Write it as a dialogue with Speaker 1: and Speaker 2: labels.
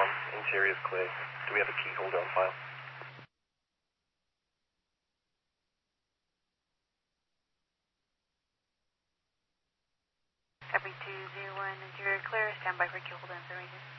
Speaker 1: Interior is clear. Do we have a key holder on file?
Speaker 2: Copy 201, interior clear. Stand by for key holder information.